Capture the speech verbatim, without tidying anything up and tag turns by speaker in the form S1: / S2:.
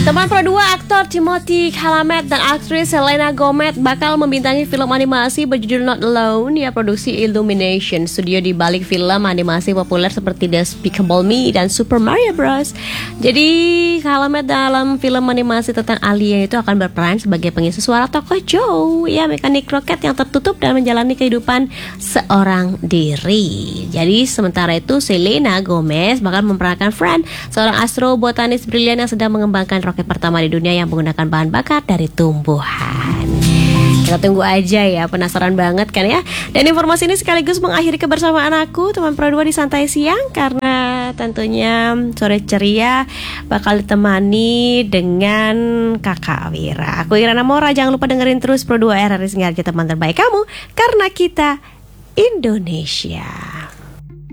S1: Teman Pro dua, aktor Timothy Chalamet dan aktris Selena Gomez bakal membintangi film animasi berjudul Not Alone ya produksi Illumination, studio di balik film animasi populer seperti Despicable Me dan Super Mario Bros. Jadi Chalamet dalam film animasi tentang alien itu akan berperan sebagai pengisi suara tokoh Joe, ya mekanik roket yang tertutup dan menjalani kehidupan seorang diri. Jadi sementara itu Selena Gomez bakal memerankan Fran, seorang astrobotanis brilian yang sedang mengembangkan roket pertama di dunia yang menggunakan bahan bakar dari tumbuhan. Kita tunggu aja ya, penasaran banget kan ya. Dan informasi ini sekaligus mengakhiri kebersamaan aku teman Pro dua di Santai Siang, karena tentunya sore ceria bakal ditemani dengan Kakak Wira. Aku Irana Mora, jangan lupa dengerin terus Pro dua R R I Singarja, teman terbaik kamu, karena kita Indonesia.